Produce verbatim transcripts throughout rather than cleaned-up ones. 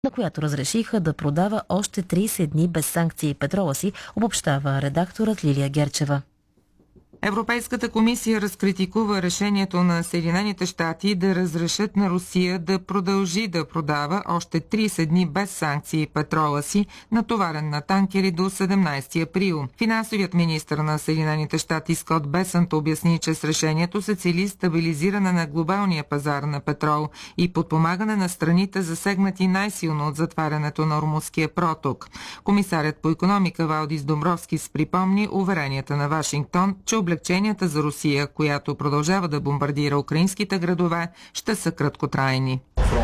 на която разрешиха да продава още трийсет дни без санкции петрола си, обобщава редакторът Лилия Герчева. Европейската комисия разкритикува решението на Съединените щати да разрешат на Русия да продължи да продава още трийсет дни без санкции петрола си, натоварен на танкери до седемнайсети април. Финансовият министър на Съединените щати Скот Бесънт обясни, че с решението се цели стабилизиране на глобалния пазар на петрол и подпомагане на страните, засегнати най-силно от затварянето на Ормузския проток. Комисарят по икономика Валдис Домбровскис припомни уверенията на Вашингтон, че облегченията за Русия, която продължава да бомбардира украинските градове, ще са краткотрайни.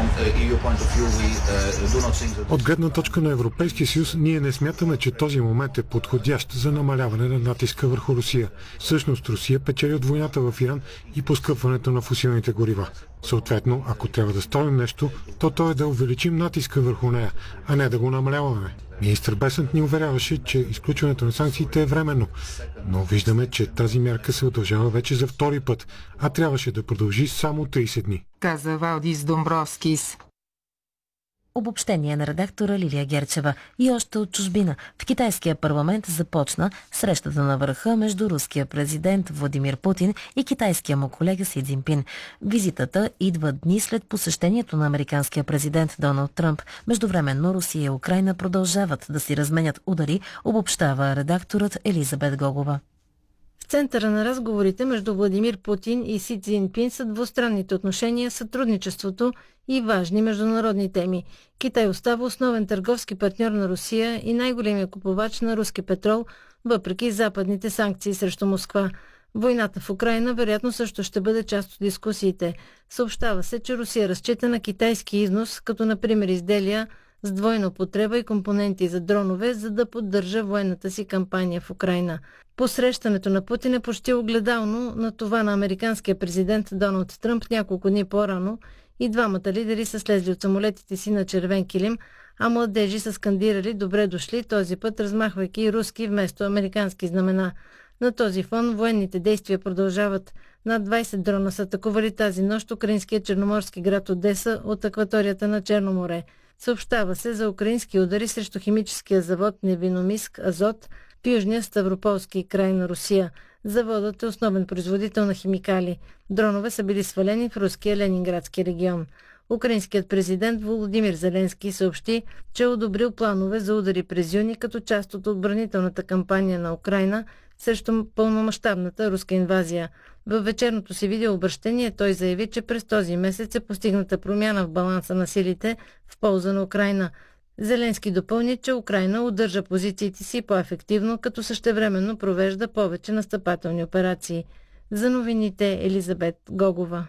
От гледна точка на Европейския съюз, ние не смятаме, че този момент е подходящ за намаляване на натиска върху Русия. Всъщност Русия печели от войната в Иран и поскъпването на фосилните горива. Съответно, ако трябва да сторим нещо, то то е да увеличим натиска върху нея, а не да го намаляваме. Министър Бесънт ни уверяваше, че изключването на санкциите е временно, но виждаме, че тази мярка се удължава вече за втори път, а трябваше да продължи само трийсет дни. Каза Валдис Домбровскис. Обобщение на редактора Лилия Герчева. И още от чужбина. В китайския парламент започна срещата на върха между руския президент Владимир Путин и китайския му колега Си Цзинпин. Визитата идва дни след посещението на американския президент Доналд Тръмп. Междувременно Русия и Украйна продължават да си разменят удари, обобщава редакторът Елизабет Гогова. В центъра на разговорите между Владимир Путин и Си Цзинпин са двустранните отношения, сътрудничеството и важни международни теми. Китай остава основен търговски партньор на Русия и най-големия купувач на руски петрол, въпреки западните санкции срещу Москва. Войната в Украйна вероятно също ще бъде част от дискусиите. Съобщава се, че Русия разчита на китайски износ, като например изделия с двойна употреба и компоненти за дронове, за да поддържа военната си кампания в Украйна. Посрещането на Путин е почти огледално на това на американския президент Доналд Тръмп няколко дни по-рано и двамата лидери са слезли от самолетите си на червен килим, а младежи са скандирали "добре дошли", този път размахвайки и руски вместо американски знамена. На този фон военните действия продължават. Над двайсет дрона са атакували тази нощ украинския черноморски град Одеса от акваторията на Черно море. Съобщава се за украински удари срещу химическия завод Невиномиск Азот в южния Ставрополски край на Русия. Заводът е основен производител на химикали. Дронове са били свалени в руския Ленинградски регион. Украинският президент Володимир Зеленски съобщи, че е одобрил планове за удари през юни като част от отбранителната кампания на Украйна срещу пълномащабната руска инвазия. Във вечерното си видеообращение той заяви, че през този месец е постигната промяна в баланса на силите в полза на Украйна. Зеленски допълни, че Украйна удържа позициите си по-ефективно, като същевременно провежда повече настъпателни операции. За новините Елизабет Гогова.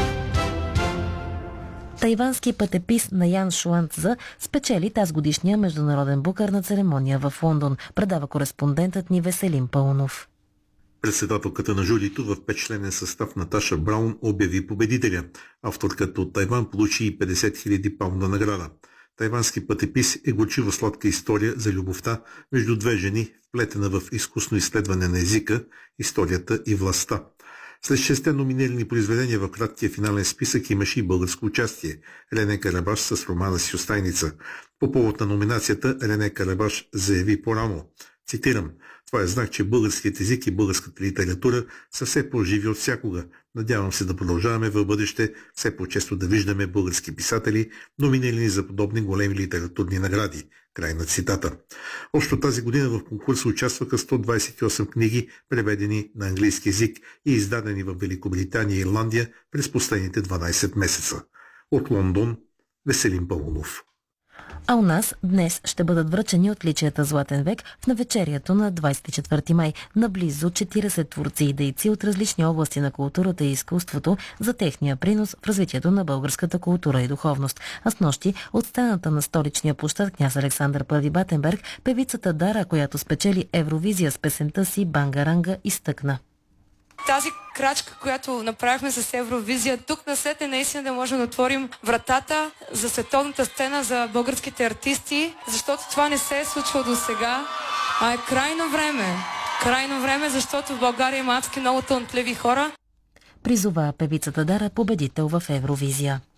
Тайвански пътепис Наян Шуанцза спечели тазгодишния международен букър на церемония в Лондон, предава кореспондентът ни Веселин Паунов. Председателката на журито в петчленен състав Наташа Браун обяви победителя. Авторката от Тайван получи и петдесет хиляди паунда награда. Тайвански пътепис е горчиво сладка история за любовта между две жени, вплетена в изкусно изследване на езика, историята и властта. След шесте номинирани произведения в краткия финален списък имаше и българско участие. Рене Карабаш с романа си "Остайница". По повод на номинацията Рене Карабаш заяви по-рано, цитирам: "Това е знак, че българският език и българската литература са все по-живи от всякога. Надявам се да продължаваме в бъдеще все по-често да виждаме български писатели, номинирани за подобни големи литературни награди." Край на цитата. Още тази година в конкурса участваха сто двайсет и осем книги, преведени на английски език и издадени в Великобритания и Ирландия през последните дванайсет месеца. От Лондон, Веселин Паунов. А у нас днес ще бъдат връчени отличията "Златен век" в навечерието на двайсет и четвърти май на близо четирийсет творци и дейци от различни области на културата и изкуството за техния принос в развитието на българската култура и духовност. А снощи от сцената на столичния площад Княз Александър Първи Батенберг певицата Дара, която спечели Евровизия с песента си "Бангаранга", изтъкна: тази крачка, която направихме с Евровизия, тук насетне наистина да можем да отворим вратата за световната сцена за българските артисти, защото това не се е случвало до сега, а е крайно време. Крайно време, защото в България има адски много талантливи хора. Призова певицата Дара победител в Евровизия.